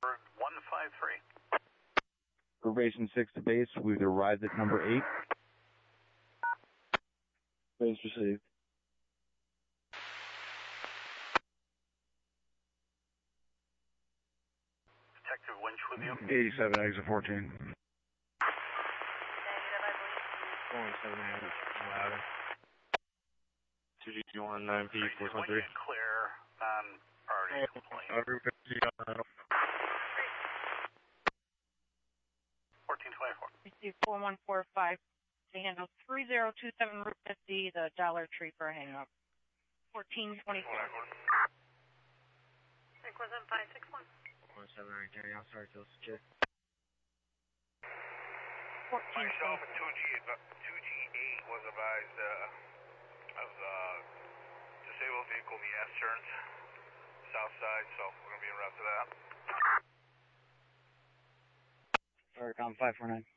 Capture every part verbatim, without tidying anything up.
one five three. Probation six to base. We've arrived at number eight. Base received. Detective Lynch with you. eighty-seven, exit fourteen. Negative, I believe. Going seven eight, louder. two G one nine P four one three. Clear on party complaint. fourteen twenty-four. Receive four one four five to handle three zero two seven Route fifty, the Dollar Tree for a hang-up. fourteen twenty-four. six one seven five six one. one seven nine, carry out, sorry, Phil, secure. fourteen Myself twenty-four. and two G, two G eight was advised uh, of uh, disabled vehicle in the S turns, south side, so we're going to be en route to that. Sorry, com five four nine.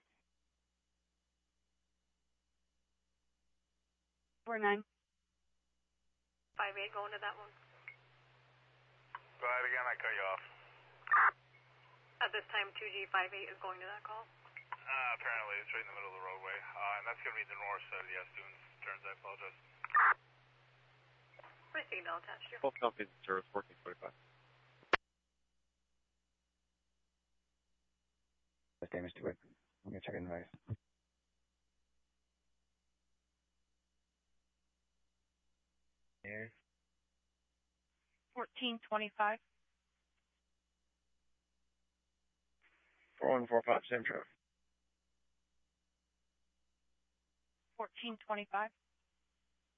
four nine. five eight going to that one. Go ahead again, I cut you off. At this time, two G five eight is going to that call. Uh, apparently, it's right in the middle of the roadway, uh, and that's going to be the north side of the S dunes turns, I apologize. What signal attached to? Both companies in service, fourteen forty-five. That's damage to it. I'm going to check in the device. Air. fourteen twenty-five. four one four five, same truck. fourteen twenty-five.